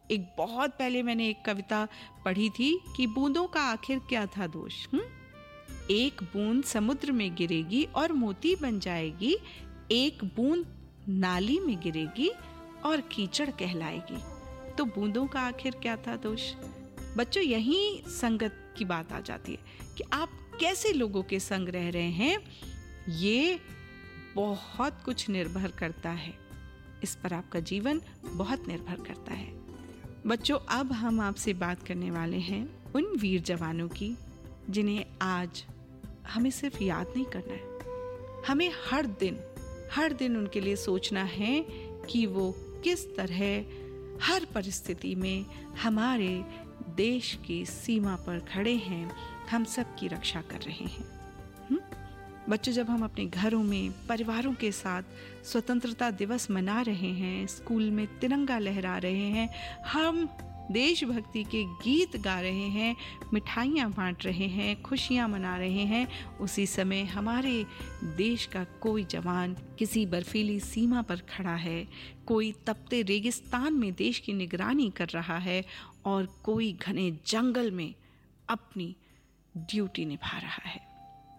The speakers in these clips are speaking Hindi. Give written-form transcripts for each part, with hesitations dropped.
एक बहुत पहले मैंने एक कविता पढ़ी थी कि बूंदों का आखिर क्या था दोष। एक बूंद समुद्र में गिरेगी और मोती बन जाएगी, एक बूंद नाली में गिरेगी और कीचड़ कहलाएगी। तो बूंदों का आखिर क्या था दोष। बच्चों, यही संगत की बात आ जाती है कि आप कैसे लोगों के संग रह रहे हैं, ये बहुत कुछ निर्भर करता है। इस पर आपका जीवन बहुत निर्भर करता है। बच्चों, अब हम आपसे बात करने वाले हैं उन वीर जवानों की जिन्हें आज हमें सिर्फ याद नहीं करना है, हमें हर दिन उनके लिए सोचना है कि वो किस तरह हर परिस्थिति में हमारे देश की सीमा पर खड़े हैं, हम सब की रक्षा कर रहे हैं। बच्चों, जब हम अपने घरों में परिवारों के साथ स्वतंत्रता दिवस मना रहे हैं, स्कूल में तिरंगा लहरा रहे हैं, हम देशभक्ति के गीत गा रहे हैं, मिठाइयाँ बांट रहे हैं, खुशियाँ मना रहे हैं, उसी समय हमारे देश का कोई जवान किसी बर्फीली सीमा पर खड़ा है, कोई तपते रेगिस्तान में देश की निगरानी कर रहा है और कोई घने जंगल में अपनी ड्यूटी निभा रहा है।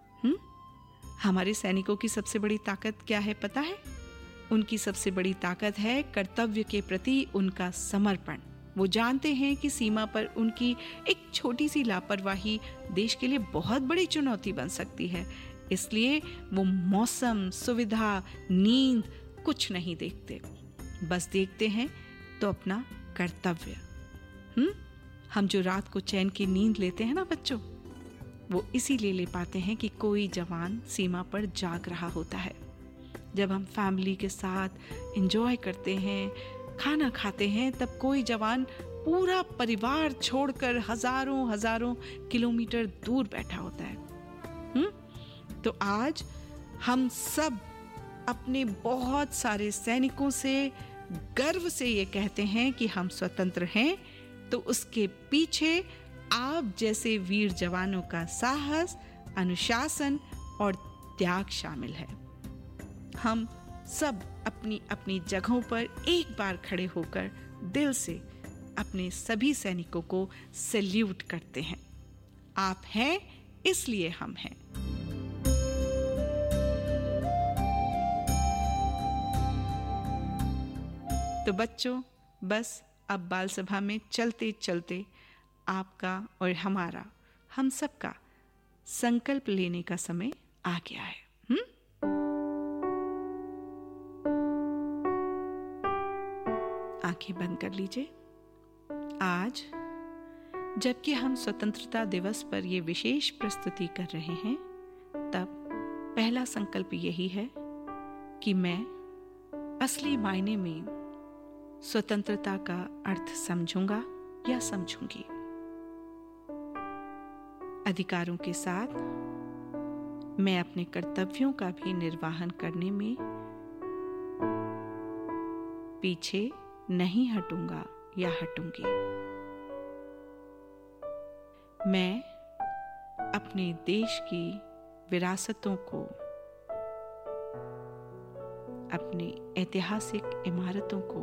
हमारे सैनिकों की सबसे बड़ी ताकत क्या है पता है? उनकी सबसे बड़ी ताकत है कर्तव्य के प्रति उनका समर्पण। वो जानते हैं कि सीमा पर उनकी एक छोटी सी लापरवाही देश के लिए बहुत बड़ी चुनौती बन सकती है। इसलिए वो मौसम, सुविधा, नींद कुछ नहीं देखते, बस देखते हैं तो अपना कर्तव्य। हम जो रात को चैन की नींद लेते हैं ना बच्चों, वो इसीलिए ले पाते हैं कि कोई जवान सीमा पर जाग रहा होता है। जब हम फैमिली के साथ एंजॉय करते हैं, खाना खाते हैं, तब कोई जवान पूरा परिवार छोड़कर हजारों किलोमीटर दूर बैठा होता है। तो आज हम सब अपने बहुत सारे सैनिकों से गर्व से ये कहते हैं कि हम स्वतंत्र हैं, तो उसके पीछे आप जैसे वीर जवानों का साहस, अनुशासन और त्याग शामिल है। हम सब अपनी अपनी जगहों पर एक बार खड़े होकर दिल से अपने सभी सैनिकों को सैल्यूट करते हैं। आप हैं इसलिए हम हैं। तो बच्चों, बस अब बाल सभा में चलते चलते आपका और हमारा, हम सबका संकल्प लेने का समय आ गया है। आंखें बंद कर लीजिए। आज जबकि हम स्वतंत्रता दिवस पर यह विशेष प्रस्तुति कर रहे हैं, तब पहला संकल्प यही है कि मैं असली मायने में स्वतंत्रता का अर्थ समझूंगा या समझूंगी। अधिकारों के साथ मैं अपने कर्तव्यों का भी निर्वहन करने में पीछे नहीं हटूंगा या हटूंगी। मैं अपने देश की विरासतों को, अपनी ऐतिहासिक इमारतों को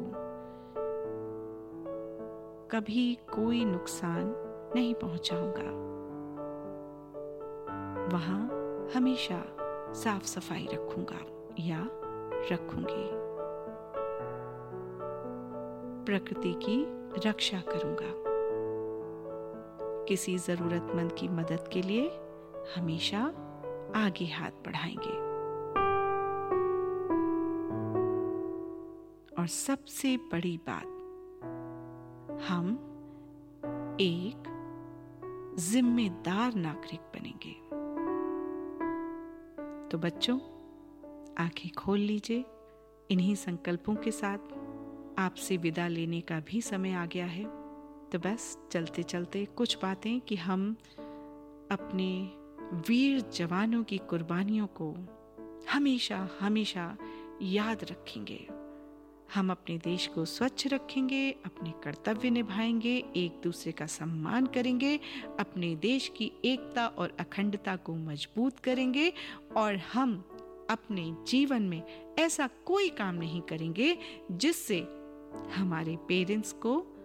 कभी कोई नुकसान नहीं पहुंचाऊंगा। वहां हमेशा साफ सफाई रखूंगा या रखूंगी। प्रकृति की रक्षा करूंगा। किसी जरूरतमंद की मदद के लिए हमेशा आगे हाथ बढ़ाएंगे। और सबसे बड़ी बात, हम एक जिम्मेदार नागरिक बनेंगे। तो बच्चों, आंखें खोल लीजिए। इन्हीं संकल्पों के साथ आपसे विदा लेने का भी समय आ गया है। तो बस चलते चलते कुछ बातें कि हम अपने वीर जवानों की कुर्बानियों को हमेशा हमेशा याद रखेंगे। हम अपने देश को स्वच्छ रखेंगे, अपने कर्तव्य निभाएंगे, एक दूसरे का सम्मान करेंगे, अपने देश की एकता और अखंडता को मजबूत करेंगे और हम अपने जीवन में ऐसा कोई काम नहीं करेंगे जिससे हमारे पेरेंट्स को